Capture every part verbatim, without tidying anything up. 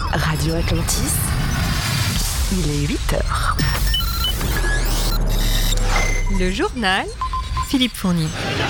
Radio Atlantis, il est huit heures. Le journal, Philippe Fournier.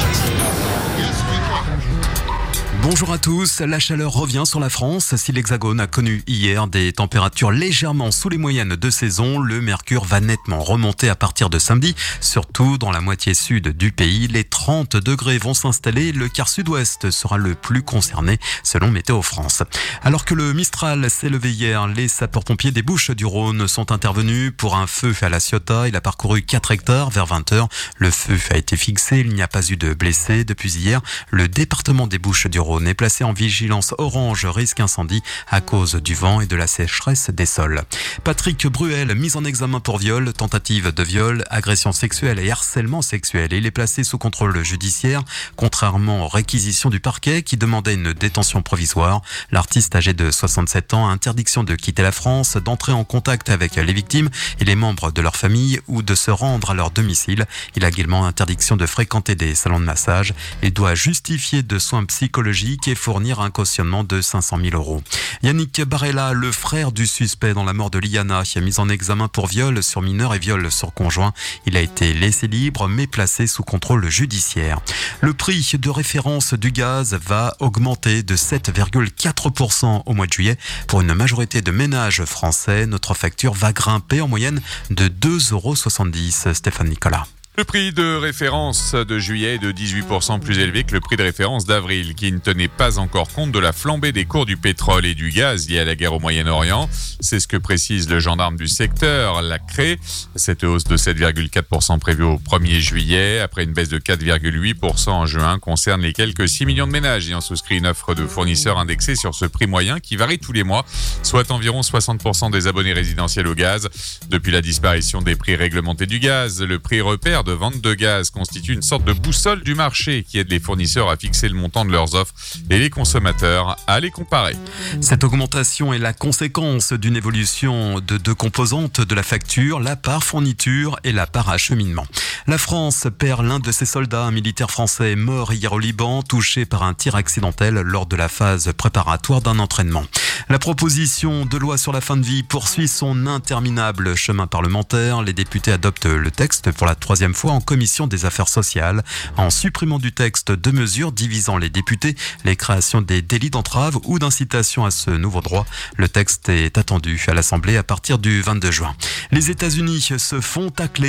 Bonjour à tous, la chaleur revient sur la France. Si l'Hexagone a connu hier des températures légèrement sous les moyennes de saison, le mercure va nettement remonter à partir de samedi, surtout dans la moitié sud du pays. Les trente degrés vont s'installer, le quart sud-ouest sera le plus concerné selon Météo France. Alors que le Mistral s'est levé hier, les sapeurs-pompiers des Bouches-du-Rhône sont intervenus pour un feu à La Ciotat. Il a parcouru quatre hectares vers vingt heures. Le feu a été fixé, il n'y a pas eu de blessés. Depuis hier, le département des Bouches-du-Rhône est placé en vigilance orange risque incendie à cause du vent et de la sécheresse des sols. Patrick Bruel, mis en examen pour viol, tentative de viol, agression sexuelle et harcèlement sexuel. Il est placé sous contrôle judiciaire, contrairement aux réquisitions du parquet qui demandait une détention provisoire. L'artiste âgé de soixante-sept ans a interdiction de quitter la France, d'entrer en contact avec les victimes et les membres de leur famille ou de se rendre à leur domicile. Il a également interdiction de fréquenter des salons de massage. Il doit justifier de soins psychologiques et fournir un cautionnement de cinq cent mille euros. Yannick Barella, le frère du suspect dans la mort de Liana, a mis en examen pour viol sur mineur et viol sur conjoint. Il a été laissé libre mais placé sous contrôle judiciaire. Le prix de référence du gaz va augmenter de sept virgule quatre pour cent au mois de juillet. Pour une majorité de ménages français, notre facture va grimper en moyenne de deux euros soixante-dix. Stéphane Nicolas. Le prix de référence de juillet est de dix-huit pour cent plus élevé que le prix de référence d'avril, qui ne tenait pas encore compte de la flambée des cours du pétrole et du gaz liés à la guerre au Moyen-Orient. C'est ce que précise le gendarme du secteur, la C R E. Cette hausse de sept virgule quatre pour cent prévue au premier juillet, après une baisse de quatre virgule huit pour cent en juin, concerne les quelques six millions de ménages ayant souscrit une offre de fournisseurs indexée sur ce prix moyen qui varie tous les mois, soit environ soixante pour cent des abonnés résidentiels au gaz. Depuis la disparition des prix réglementés du gaz, le prix repère de vente de gaz constitue une sorte de boussole du marché qui aide les fournisseurs à fixer le montant de leurs offres et les consommateurs à les comparer. Cette augmentation est la conséquence d'une évolution de deux composantes de la facture, la part fourniture et la part acheminement. La France perd l'un de ses soldats, un militaire français mort hier au Liban, touché par un tir accidentel lors de la phase préparatoire d'un entraînement. La proposition de loi sur la fin de vie poursuit son interminable chemin parlementaire. Les députés adoptent le texte pour la troisième fois en commission des affaires sociales, en supprimant du texte deux mesures divisant les députés, les créations des délits d'entrave ou d'incitation à ce nouveau droit. Le texte est attendu à l'Assemblée à partir du vingt-deux juin. Les États-Unis se font tacler